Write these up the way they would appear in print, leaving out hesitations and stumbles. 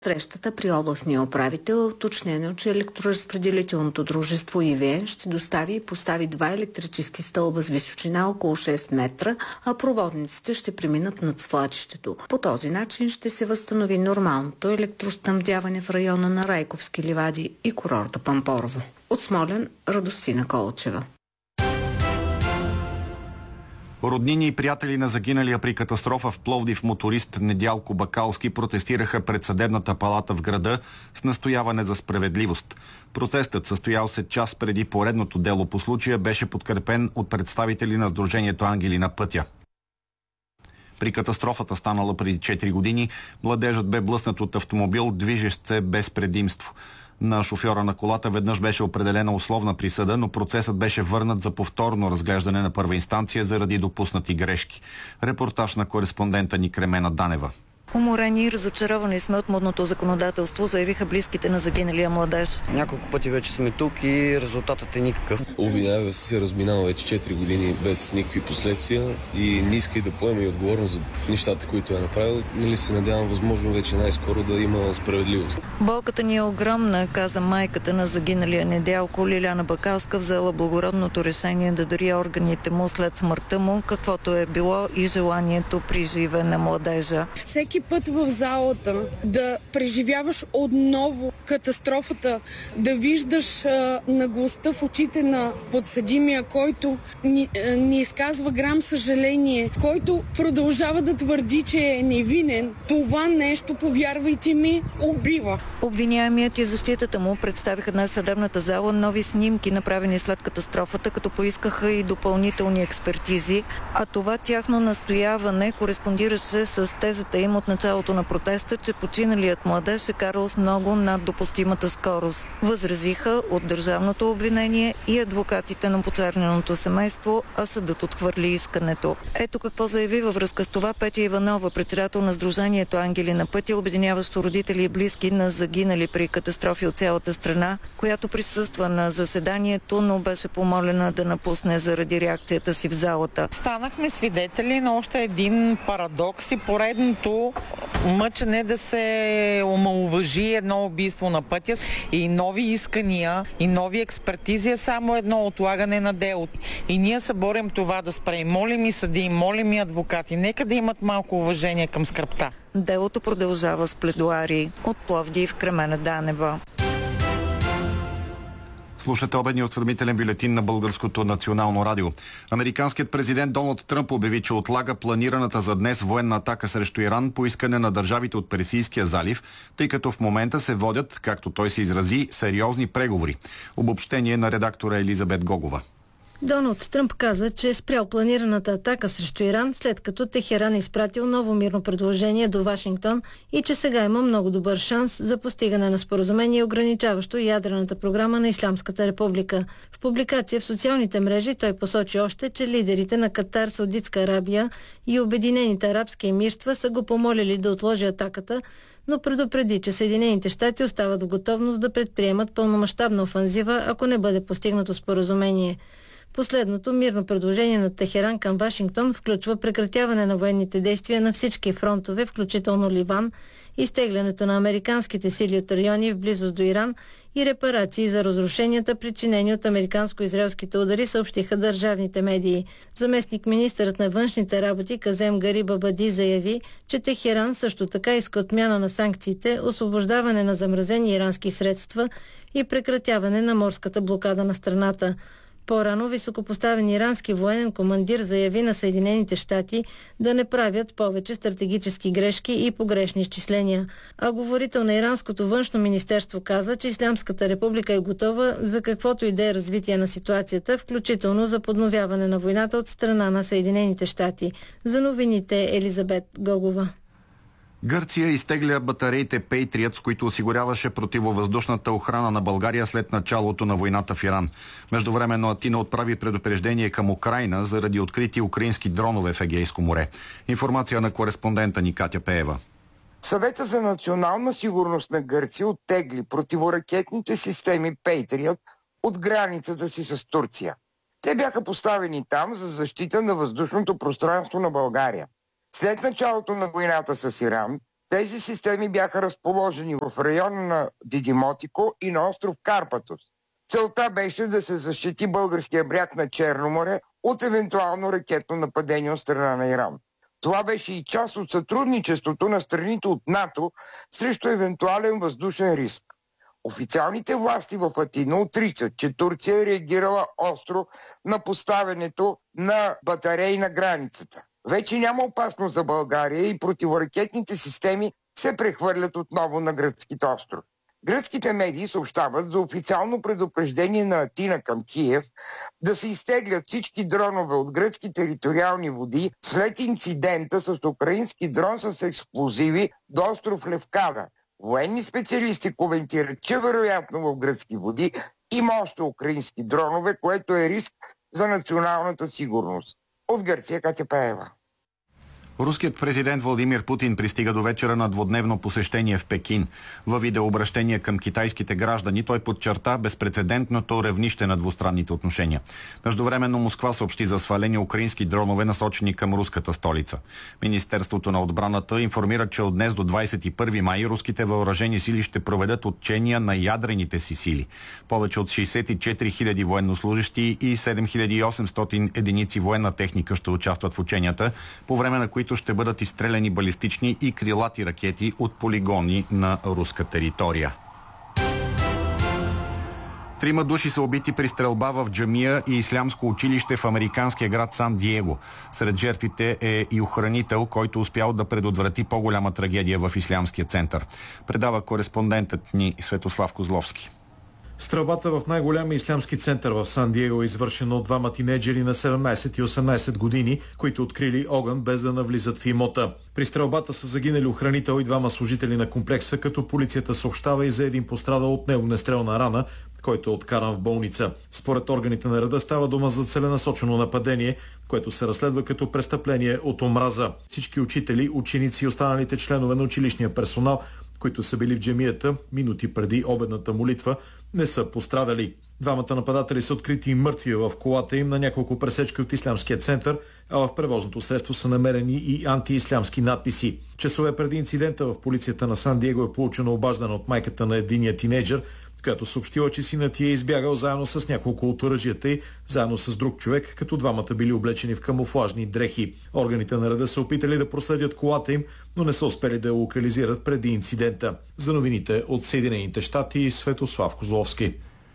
Срещата при областния управител е уточнено, че електроразпределителното дружество ИВЕ ще достави и постави 2 електрически стълба с височина около 6 метра, а проводниците ще преминат над свлачището. По този начин ще се възстанови нормалното електроснабдяване в района на Райковски ливади и курорта Пампорово. От Смолян, Радостина Колчева. Роднини и приятели на загиналия при катастрофа в Пловдив моторист Недялко Бакалски протестираха пред съдебната палата в града с настояване за справедливост. Протестът, състоял се час преди поредното дело по случая, беше подкрепен от представители на Сдружението Ангели на пътя. При катастрофата, станала преди 4 години, младежът бе блъснат от автомобил, движещ се без предимство. На шофьора на колата веднъж беше определена условна присъда, но процесът беше върнат за повторно разглеждане на първа инстанция заради допуснати грешки. Репортаж на кореспондента ни Кремена Данева. Уморени и разочаровани сме от модното законодателство, заявиха близките на загиналия младеж. Няколко пъти вече сме тук и резултатът е никакъв. Обвиняемия се разминава вече 4 години без никакви последствия и не иска и да поеме и отговорност за нещата, които е направил. Нали се надявам възможно вече най-скоро да има справедливост. Болката ни е огромна, каза майката на загиналия Недялко. Лиляна Бакалска взела благородното решение да дари органите му след смъртта му, каквото е било и желанието при живе на младежа. Всеки път в залата да преживяваш отново катастрофата, да виждаш наглостта в очите на подсъдимия, който не изказва грам съжаление, който продължава да твърди, че е невинен, това нещо, повярвайте ми, убива. Обвиняемият и защитата му представиха на съдебната зала нови снимки, направени след катастрофата, като поискаха и допълнителни експертизи, а това тяхно настояване кореспондираше с тезата им от началото на протеста, че починалият младеж е карал с много над допустимата скорост. Възразиха от държавното обвинение и адвокатите на почерненото семейство, а съдът отхвърли искането. Ето какво заяви във връзка с това Петя Иванова, председател на Сдружението Ангели на пътя, обединяващо родители и близки на загинали при катастрофи от цялата страна, която присъства на заседанието, но беше помолена да напусне заради реакцията си в залата. Станахме свидетели на още един парадокс и поредното мъчене да се омаловажи едно убийство на пътя и нови искания и нови експертизи е само едно отлагане на делото. И ние се борим това да спрем. Молим и съдии, молим и адвокати. Нека да имат малко уважение към скръпта. Делото продължава с пледуари. От Пловдив, Кремена Данева. Слушате обедния осведомителен бюлетин на Българското национално радио. Американският президент Доналд Тръмп обяви, че отлага планираната за днес военна атака срещу Иран по искане на държавите от Персийския залив, тъй като в момента се водят, както той се изрази, сериозни преговори. Обобщение на редактора Елизабет Гогова. Доналд Тръмп каза, че е спрял планираната атака срещу Иран, след като Техеран е изпратил ново мирно предложение до Вашингтон и че сега има много добър шанс за постигане на споразумение, ограничаващо ядрената програма на Ислямската република. В публикация в социалните мрежи той посочи още, че лидерите на Катар, Саудитска Арабия и Обединените арабски емирства са го помолили да отложи атаката, но предупреди, че Съединените щати остават в готовност да предприемат пълномащабна офанзива, ако не бъде постигнато споразумение. Последното мирно предложение на Техеран към Вашингтон включва прекратяване на военните действия на всички фронтове, включително Ливан, изтеглянето на американските сили от райони в близост до Иран и репарации за разрушенията, причинени от американско-израелските удари, съобщиха държавните медии. Заместник министърът на външните работи Казем Гарибабади заяви, че Техеран също така иска отмяна на санкциите, освобождаване на замразени ирански средства и прекратяване на морската блокада на страната. По-рано високопоставен ирански военен командир заяви на Съединените щати да не правят повече стратегически грешки и погрешни изчисления. А говорител на иранското външно министерство каза, че Ислямската република е готова за каквото и да е развитие на ситуацията, включително за подновяване на войната от страна на Съединените щати. За новините Елизабет Гогова. Гърция изтегля батареите Patriot, с които осигуряваше противовъздушната охрана на България след началото на войната в Иран. Междувременно Атина отправи предупреждение към Украйна заради открити украински дронове в Егейско море. Информация на кореспондента ни Катя Пеева. Съвета за национална сигурност на Гърция оттегли противоракетните системи Patriot от границата си с Турция. Те бяха поставени там за защита на въздушното пространство на България. След началото на войната с Иран, Тези системи бяха разположени в района на Дидимотико и на остров Карпатос. Целта беше да се защити българския бряг на Черно море от евентуално ракетно нападение от страна на Иран. Това беше и част от сътрудничеството на страните от НАТО срещу евентуален въздушен риск. Официалните власти в Атина отричат, че Турция е реагирала остро на поставянето на батареи на границата. Вече няма опасност за България и противоракетните системи се прехвърлят отново на гръцките острови. Гръцките медии съобщават за официално предупреждение на Атина към Киев да се изтеглят всички дронове от гръцки териториални води след инцидента с украински дрон с експлозиви до остров Левкада. Военни специалисти коментират, че вероятно в гръцки води има още украински дронове, което е риск за националната сигурност. От Гърция, Катя Пеева. Руският президент Владимир Путин пристига до вечера на двудневно посещение в Пекин. Във видеообращение към китайските граждани той подчерта безпрецедентното равнище на двустранните отношения. Междувременно Москва съобщи за свалени украински дронове, насочени към руската столица. Министерството на отбраната информира, че от днес до 21 май руските въоръжени сили ще проведат учения на ядрените си сили. Повече от 64 000 военнослужащи и 7800 единици военна техника ще участват в ученията, по време на които ще бъдат изстреляни балистични и крилати ракети от полигони на руска територия. 3 души са убити при стрелба в джамия и ислямско училище в американския град Сан-Диего. Сред жертвите е и охранител, който успял да предотврати по-голяма трагедия в ислямския център. Предава кореспондентът ни Светослав Козловски. Стрелбата в най-голямия ислямски център в Сан-Диего е извършена от двама тинейджери на 17 и 18 години, които открили огън без да навлизат в имота. При стрелбата са загинали охранител и двама служители на комплекса, като полицията съобщава и за един пострадал от неогнестрелна рана, който е откаран в болница. Според органите на реда става дума за целенасочено нападение, което се разследва като престъпление от омраза. Всички учители, ученици и останалите членове на училищния персонал, които са били в джамията минути преди обедната молитва, не са пострадали. Двамата нападатели са открити и мъртви в колата им на няколко пресечки от ислямския център, а в превозното средство са намерени и антиислямски надписи. Часове преди инцидента в полицията на Сан-Диего е получено обаждане от майката на единия тинейджър, която съобщила, че синът ѝ е избягал заедно с няколко от оръжията й, заедно с друг човек, като двамата били облечени в камуфлажни дрехи. Органите на реда са опитали да проследят колата им, но не са успели да я локализират преди инцидента. За новините от Съединените щати, Светослав Козловски.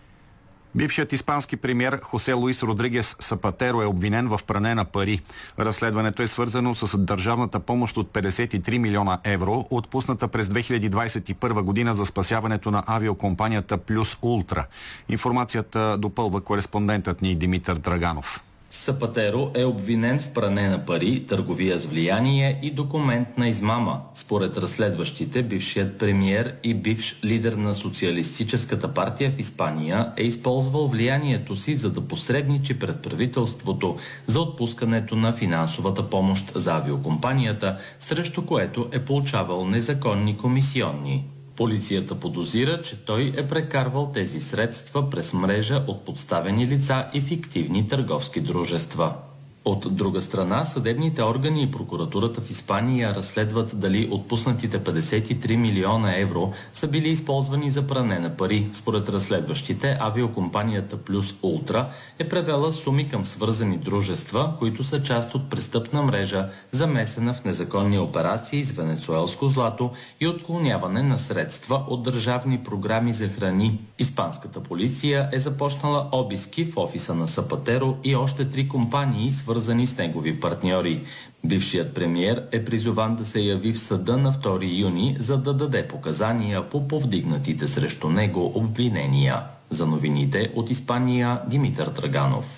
Бившият испански премиер Хосе Луис Родригес Сапатеро е обвинен в пране на пари. Разследването е свързано с държавната помощ от 53 милиона евро, отпусната през 2021 година за спасяването на авиокомпанията Плюс Ултра. Информацията допълва кореспондентът ни Димитър Драганов. Сапатеро е обвинен в пране на пари, търговия с влияние и документна измама. Според разследващите, бившият премиер и бивш лидер на Социалистическата партия в Испания е използвал влиянието си, за да посредничи пред правителството за отпускането на финансовата помощ за авиокомпанията, срещу което е получавал незаконни комисионни. Полицията подозира, че той е прекарвал тези средства през мрежа от подставени лица и фиктивни търговски дружества. От друга страна, съдебните органи и прокуратурата в Испания разследват дали отпуснатите 53 милиона евро са били използвани за пране на пари. Според разследващите, авиокомпанията Плюс Ултра е превела суми към свързани дружества, които са част от престъпна мрежа, замесена в незаконни операции с венецуелско злато и отклоняване на средства от държавни програми за храни. Испанската полиция е започнала обиски в офиса на Сапатеро и още 3 компании, свързани с негови партньори. Бившият премиер е призован да се яви в съда на 2 юни, за да даде показания по повдигнатите срещу него обвинения. За новините от Испания, Димитър Драганов.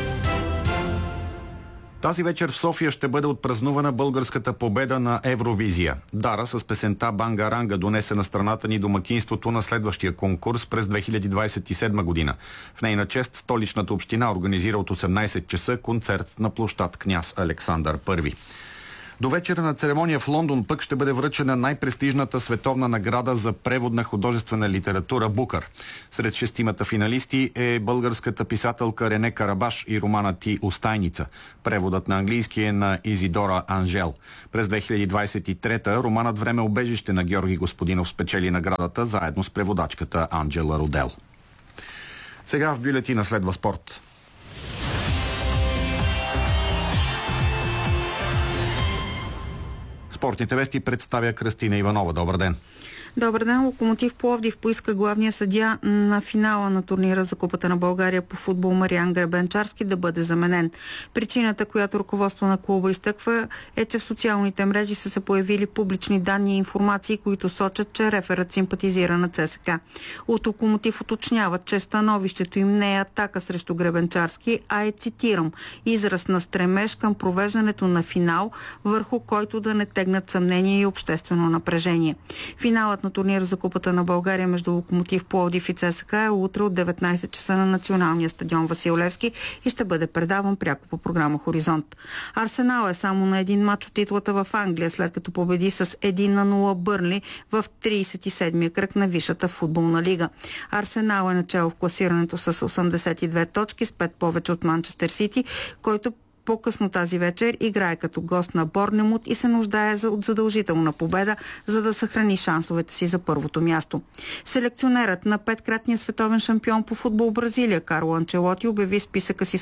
Тази вечер в София ще бъде отпразнувана българската победа на Евровизия. Дара с песента Бангаранга донесе на страната ни домакинството на следващия конкурс през 2027 година. В нейна чест столичната община организира от 18 часа концерт на площад Княз Александър I. До вечера на церемония в Лондон пък ще бъде връчена най-престижната световна награда за превод на художествена литература Букър. Сред шестимата финалисти е българската писателка Рене Карабаш и романа Ти Остайница. Преводът на английски е на Изидора Анжел. През 2023 романът Време убежище на Георги Господинов спечели наградата заедно с преводачката Анджела Родел. Сега в бюлетина следва спорт. Спортните вести представя Кръстина Иванова. Добър ден! Добър ден! Локомотив Пловдив поиска главния съдия на финала на турнира за Купата на България по футбол Мариан Гребенчарски да бъде заменен. Причината, която ръководство на клуба изтъква, е, че в социалните мрежи са се появили публични данни и информации, които сочат, че реферът симпатизира на ЦСКА. От Локомотив уточняват, че становището им не е атака срещу Гребенчарски, а е, цитирам, израз на стремеж към провеждането на финал, върху който да не тегнат съмнение и обществено напрежение. Финалът на турнира за Купата на България между Локомотив Пловдив и ЦСКА е утре от 19 часа на националния стадион Васил Левски и ще бъде предаван пряко по програма Хоризонт. Арсенал е само на един мач от титлата в Англия, след като победи с 1-0 Бърнли в 37-я кръг на висшата футболна лига. Арсенал е начало в класирането с 82 точки, с 5 повече от Манчестър Сити, който по-късно тази вечер играе като гост на Борнемут и се нуждае от задължителна победа, за да съхрани шансовете си за първото място. Селекционерът на 5-кратния световен шампион по футбол Бразилия Карло Анчелоти обяви списъка си